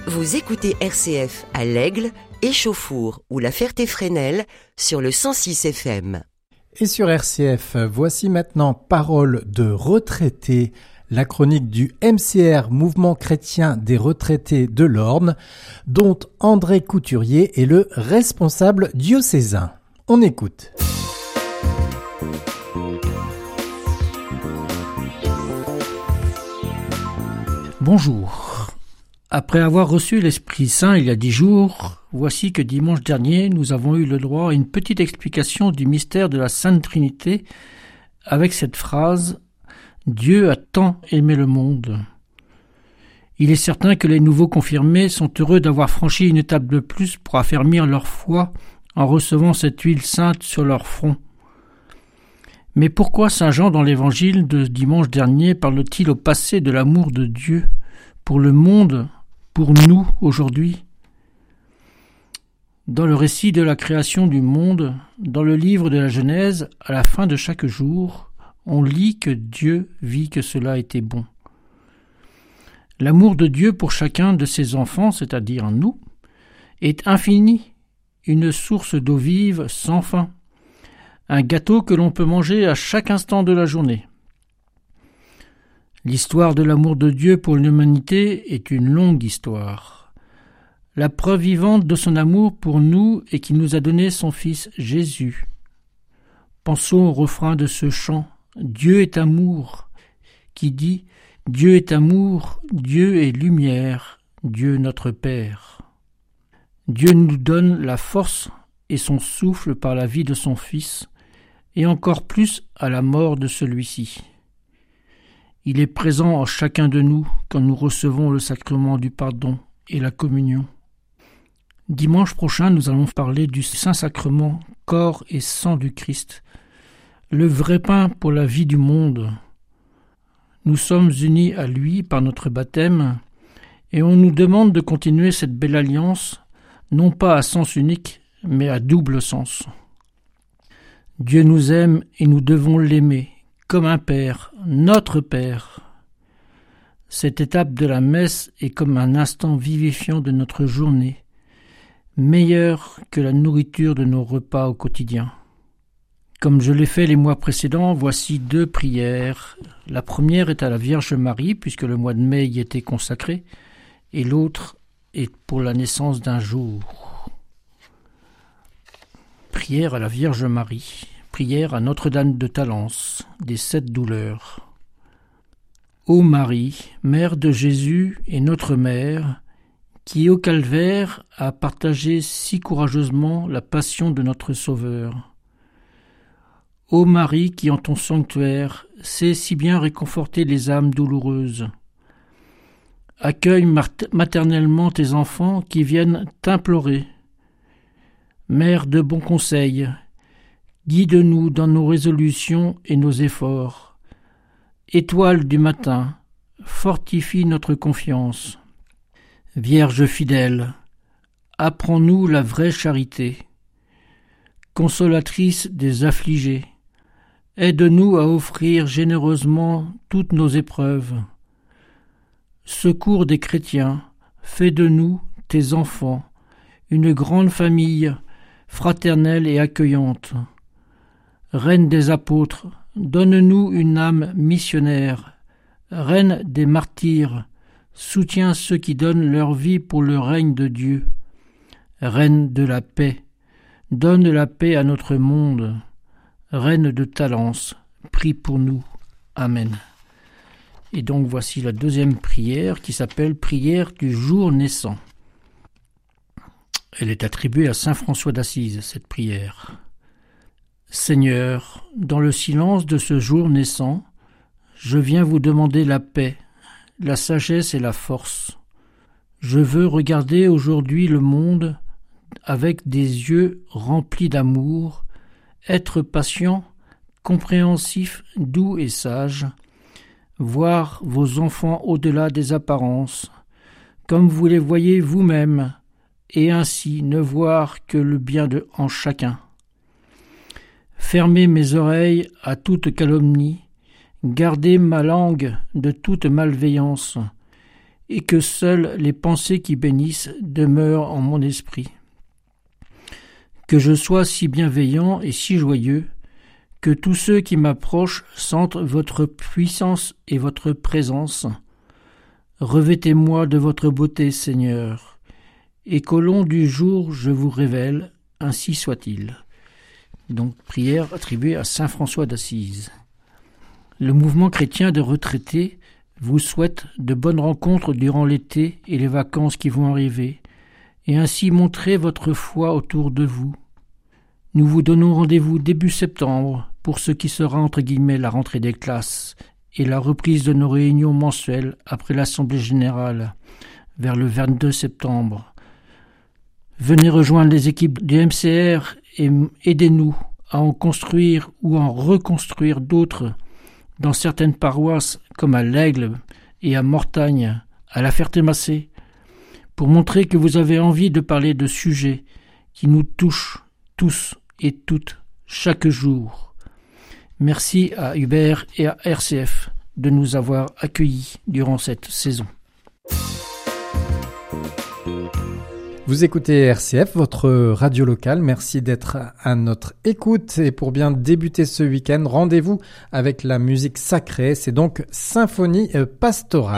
Vous écoutez RCF à l'Aigle, Échauffour ou la Ferté-Fresnel sur le 106 FM. Et sur RCF, voici maintenant Parole de retraités, la chronique du MCR, Mouvement chrétien des retraités de l'Orne, dont André Couturier est le responsable diocésain. On écoute. Bonjour. Après avoir reçu l'Esprit Saint il y a 10 jours, voici que dimanche dernier, nous avons eu le droit à une petite explication du mystère de la Sainte Trinité avec cette phrase « Dieu a tant aimé le monde ». Il est certain que les nouveaux confirmés sont heureux d'avoir franchi une étape de plus pour affermir leur foi en recevant cette huile sainte sur leur front. Mais pourquoi Saint Jean dans l'évangile de dimanche dernier parle-t-il au passé de l'amour de Dieu pour le monde, pour nous aujourd'hui? Dans le récit de la création du monde, dans le livre de la Genèse, à la fin de chaque jour, on lit que Dieu vit que cela était bon. L'amour de Dieu pour chacun de ses enfants, c'est-à-dire nous, est infini, une source d'eau vive sans fin, un gâteau que l'on peut manger à chaque instant de la journée. L'histoire de l'amour de Dieu pour l'humanité est une longue histoire. La preuve vivante de son amour pour nous est qu'il nous a donné son Fils Jésus. Pensons au refrain de ce chant « Dieu est amour » qui dit « Dieu est amour, Dieu est lumière, Dieu notre Père ». Dieu nous donne la force et son souffle par la vie de son Fils, et encore plus à la mort de celui-ci. Il est présent en chacun de nous quand nous recevons le sacrement du pardon et la communion. Dimanche prochain, nous allons parler du Saint-Sacrement, corps et sang du Christ, le vrai pain pour la vie du monde. Nous sommes unis à lui par notre baptême et on nous demande de continuer cette belle alliance, non pas à sens unique, mais à double sens. Dieu nous aime et nous devons l'aimer, comme un Père, notre Père. Cette étape de la messe est comme un instant vivifiant de notre journée, meilleur que la nourriture de nos repas au quotidien. Comme je l'ai fait les mois précédents, voici 2 prières. La première est à la Vierge Marie, puisque le mois de mai y était consacré, et l'autre est pour la naissance d'un jour. Prière à la Vierge Marie. Prière à Notre-Dame de Talence, des 7 douleurs. Ô Marie, Mère de Jésus et notre Mère, qui au calvaire a partagé si courageusement la passion de notre Sauveur. Ô Marie, qui en ton sanctuaire sais si bien réconforter les âmes douloureuses. Accueille maternellement tes enfants qui viennent t'implorer. Mère de bons conseils, guide-nous dans nos résolutions et nos efforts. Étoile du matin, fortifie notre confiance. Vierge fidèle, apprends-nous la vraie charité. Consolatrice des affligés, aide-nous à offrir généreusement toutes nos épreuves. Secours des chrétiens, fais de nous, tes enfants, une grande famille fraternelle et accueillante. Reine des apôtres, donne-nous une âme missionnaire. Reine des martyrs, soutiens ceux qui donnent leur vie pour le règne de Dieu. Reine de la paix, donne la paix à notre monde. Reine de Talence, prie pour nous. Amen. Et donc voici la deuxième prière qui s'appelle Prière du jour naissant. Elle est attribuée à saint François d'Assise, cette prière. Seigneur, dans le silence de ce jour naissant, je viens vous demander la paix, la sagesse et la force. Je veux regarder aujourd'hui le monde avec des yeux remplis d'amour, être patient, compréhensif, doux et sage, voir vos enfants au-delà des apparences, comme vous les voyez vous-même, et ainsi ne voir que le bien en chacun. Fermez mes oreilles à toute calomnie, gardez ma langue de toute malveillance, et que seules les pensées qui bénissent demeurent en mon esprit. Que je sois si bienveillant et si joyeux, que tous ceux qui m'approchent sentent votre puissance et votre présence. Revêtez-moi de votre beauté, Seigneur, et qu'au long du jour je vous révèle, ainsi soit-il. Donc, prière attribuée à saint François d'Assise. Le mouvement chrétien de retraités vous souhaite de bonnes rencontres durant l'été et les vacances qui vont arriver, et ainsi montrer votre foi autour de vous. Nous vous donnons rendez-vous début septembre pour ce qui sera entre guillemets la rentrée des classes et la reprise de nos réunions mensuelles après l'Assemblée générale vers le 22 septembre. Venez rejoindre les équipes du MCR et aidez-nous à en construire ou en reconstruire d'autres dans certaines paroisses comme à l'Aigle et à Mortagne, à la Ferté-Massé, pour montrer que vous avez envie de parler de sujets qui nous touchent tous et toutes chaque jour. Merci à Hubert et à RCF de nous avoir accueillis durant cette saison. Vous écoutez RCF, votre radio locale. Merci d'être à notre écoute. Et pour bien débuter ce week-end, rendez-vous avec la musique sacrée. C'est donc Symphonie pastorale.